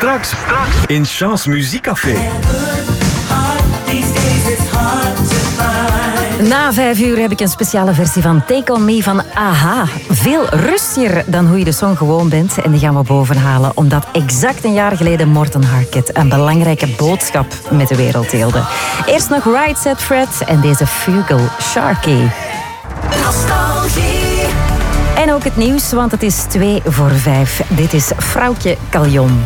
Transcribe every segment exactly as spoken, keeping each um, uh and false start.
Straks in Chance Muziekcafé. Na vijf uur heb ik een speciale versie van Take On Me van A-ha. Veel rustiger dan hoe je de song gewoon bent. En die gaan we bovenhalen, omdat exact een jaar geleden Morten Harket een belangrijke boodschap met de wereld deelde. Eerst nog Right Said Fred en deze Fugal Sharky. Nostalgie. En ook het nieuws, want het is twee voor vijf. Dit is Vrouwtje Caljon.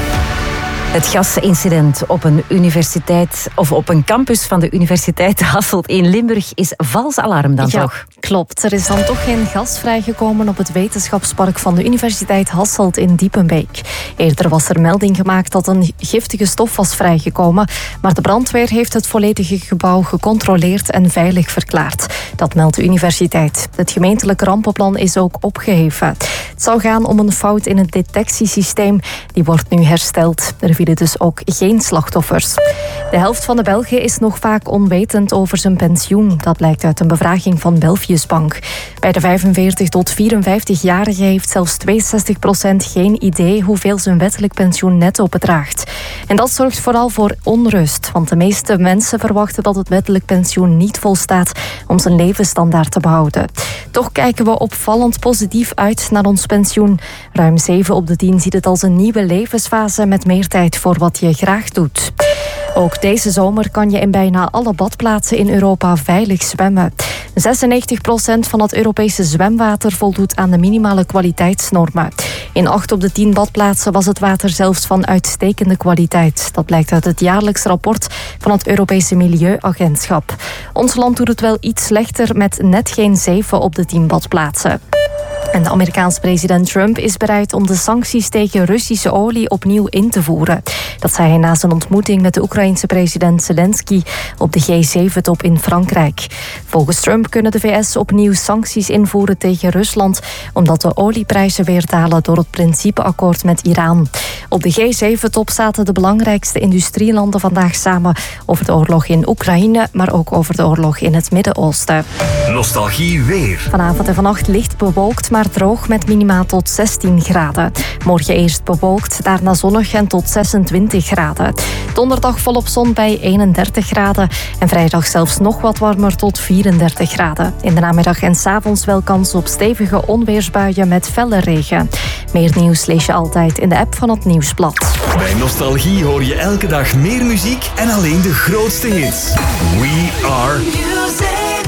Het gasincident op een universiteit of op een campus van de Universiteit Hasselt in Limburg is vals alarm dan ja, toch? Klopt. Er is dan toch geen gas vrijgekomen op het wetenschapspark van de Universiteit Hasselt in Diepenbeek. Eerder was er melding gemaakt dat een giftige stof was vrijgekomen, maar de brandweer heeft het volledige gebouw gecontroleerd en veilig verklaard. Dat meldt de universiteit. Het gemeentelijke rampenplan is ook opgeheven. Het zou gaan om een fout in het detectiesysteem. Die wordt nu hersteld. Er vielen dus ook geen slachtoffers. De helft van de Belgen is nog vaak onwetend over zijn pensioen. Dat blijkt uit een bevraging van Belfiusbank. Bij de vijfenveertig tot vierenvijftig-jarigen heeft zelfs tweeënzestig procent geen idee hoeveel zijn wettelijk pensioen netto bedraagt. En dat zorgt vooral voor onrust, want de meeste mensen verwachten dat het wettelijk pensioen niet volstaat om zijn levensstandaard te behouden. Toch kijken we opvallend positief uit naar ons pensioen. Ruim zeven op de tien ziet het als een nieuwe levensfase met meer tijd voor wat je graag doet. Ook deze zomer kan je in bijna alle badplaatsen in Europa veilig zwemmen. zesennegentig procent van het Europese zwemwater voldoet aan de minimale kwaliteitsnormen. In acht op de tien badplaatsen was het water zelfs van uitstekende kwaliteit. Dat blijkt uit het jaarlijks rapport van het Europese Milieuagentschap. Ons land doet het wel iets slechter met net geen zeven op de tien badplaatsen. En de Amerikaanse president Trump is bereid om de sancties tegen Russische olie opnieuw in te voeren. Dat zei hij na zijn ontmoeting met de Oekraïense president Zelensky op de G zeven top in Frankrijk. Volgens Trump kunnen de V S opnieuw sancties invoeren tegen Rusland, omdat de olieprijzen weer dalen door het principeakkoord met Iran. Op de G zeven top zaten de belangrijkste industrielanden vandaag samen over de oorlog in Oekraïne, maar ook over de oorlog in het Midden-Oosten. Nostalgie weer. Vanavond en vannacht licht bewolkt, maar droog met minima tot zestien graden. Morgen eerst bewolkt, daarna zonnig en tot zesentwintig graden. Donderdag volop zon bij eenendertig graden. En vrijdag zelfs nog wat warmer tot vierendertig graden. In de namiddag en 's avonds wel kans op stevige onweersbuien met felle regen. Meer nieuws lees je altijd in de app van het Nieuwsblad. Bij Nostalgie hoor je elke dag meer muziek en alleen de grootste hits. We are...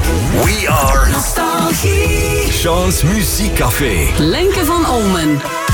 We are... Nostalgie. Chance Muziekcafé. Lenke van Olmen.